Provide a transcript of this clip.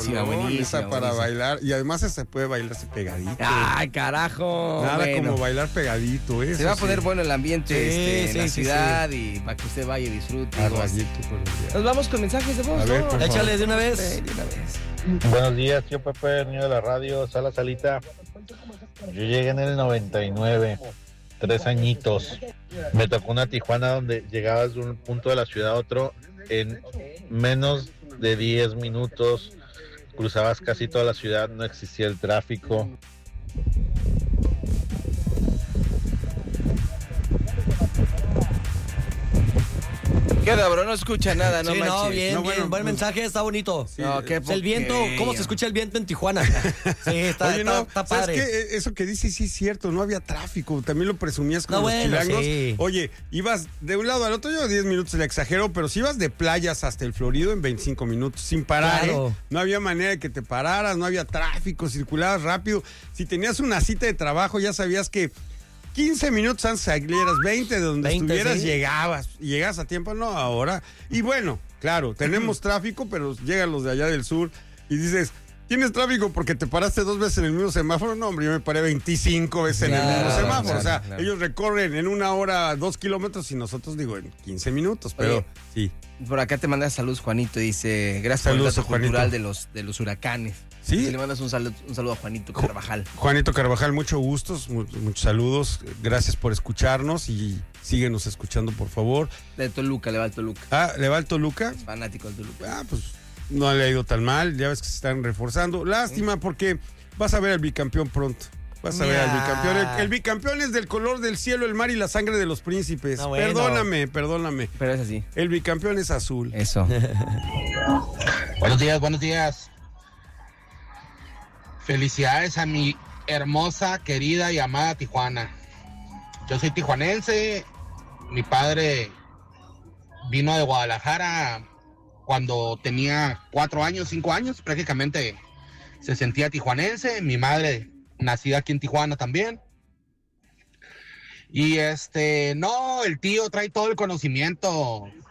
buenísima. Esa para bailar. Y además se puede bailarse pegadito. ¡Ay, carajo! Nada bueno. como bailar pegadito, eso Se va a poner sí. bueno el ambiente en la sí, ciudad y para que usted vaya y disfrute. A rayito colombiano. Nos vamos con mensajes de voz, A ver, ¿no? por favor. Échale de una vez. De una vez. Buenos días, tío Pepe, niño de la radio, Sala Salita. Yo llegué en el 99, 3 añitos. Me tocó una Tijuana donde llegabas de un punto de la ciudad a otro en menos de 10 minutos. Cruzabas casi toda la ciudad, no existía el tráfico. Queda, bro, no escucha nada, no Sí, manches. no, bien, No, bien. bueno, Buen pues, mensaje, está bonito. No, qué El viento, porquería. ¿cómo se escucha el viento en Tijuana? Sí, está, Oye, no, está ¿sabes padre. qué? Eso que dices sí es cierto, no había tráfico, también lo presumías con No, los bueno, chilangos. sí. Oye, ibas de un lado al otro, yo 10 minutos le exagero, pero si ibas de playas hasta el Florido en 25 minutos, sin parar, Claro. ¿eh? No había manera de que te pararas, no había tráfico, circulabas rápido. Si tenías una cita de trabajo, ya sabías que 15 minutos antes salieras, 20 de donde 20, estuvieras, sí. llegabas. Y llegas a tiempo, no, ahora. Y bueno, claro, tenemos tráfico, pero llegan los de allá del sur y dices, ¿tienes tráfico porque te paraste 2 veces en el mismo semáforo? No, hombre, yo me paré 25 veces en el Claro, mismo semáforo. claro, O sea, claro. ellos recorren en 1 hora 2 kilómetros y nosotros, digo, en 15 minutos. Pero Oye, sí. Por acá te manda saludos, Juanito. Dice, gracias Saludos por a el dato Juanito. cultural de los huracanes. Sí. Dice, le mandas un saludo a Juanito Carvajal. Juanito Carvajal, muchos gustos, muchos saludos. Gracias por escucharnos y síguenos escuchando, por favor. De Toluca, le va al Toluca. Ah, ¿le va al Toluca? Fanático del Toluca. Ah, pues no le ha ido tan mal, ya ves que se están reforzando. Lástima porque vas a ver al bicampeón pronto. Vas a ver al bicampeón. El bicampeón es del color del cielo, el mar y la sangre de los príncipes. Ah, bueno. Perdóname. Pero es así. El bicampeón es azul. Eso. Buenos días, buenos días. Felicidades a mi hermosa, querida y amada Tijuana. Yo soy tijuanense. Mi padre vino de Guadalajara cuando tenía 4 años, 5 años. Prácticamente se sentía tijuanense. Mi madre, nacida aquí en Tijuana también. Y no, el tío trae todo el conocimiento.